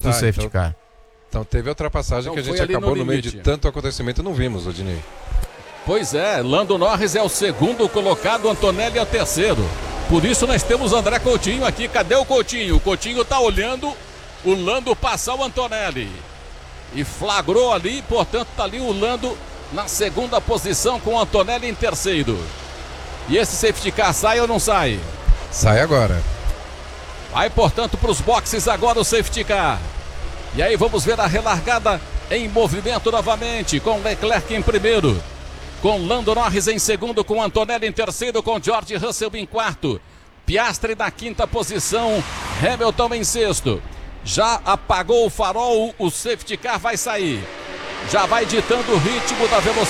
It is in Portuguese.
do safety car. Então teve a ultrapassagem que a gente acabou no meio de tanto acontecimento e não vimos, Odinei. Pois é, Lando Norris é o segundo colocado, Antonelli é o terceiro. Por isso nós temos André Coutinho aqui. Cadê o Coutinho? O Coutinho tá olhando o Lando passar o Antonelli. E flagrou ali, portanto tá ali o Lando na segunda posição com o Antonelli em terceiro. E esse safety car sai ou não sai? Sai agora. Vai, portanto, para os boxes agora o safety car. E aí vamos ver a relargada em movimento novamente, com Leclerc em primeiro, com Lando Norris em segundo, com Antonelli em terceiro, com George Russell em quarto, Piastri na quinta posição, Hamilton em sexto. Já apagou o farol, o safety car vai sair. Já vai ditando o ritmo da velocidade.